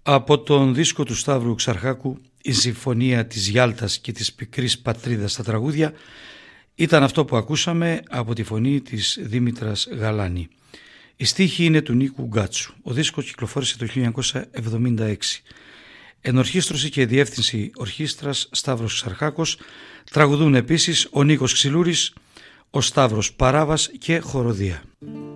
Από τον δίσκο του Σταύρου Ξαρχάκου, η Συμφωνία της Γιάλτας και της Πικρής Πατρίδας στα τραγούδια, ήταν αυτό που ακούσαμε από τη φωνή της Δήμητρας Γαλάνη. Η στίχη είναι του Νίκου Γκάτσου. Ο δίσκος κυκλοφόρησε το 1976. Ενορχήστρωση και διεύθυνση ορχήστρας Σταύρος Ξαρχάκος. Τραγουδούν επίσης ο Νίκος Ξυλούρης, ο Σταύρος Παράβας και χοροδία.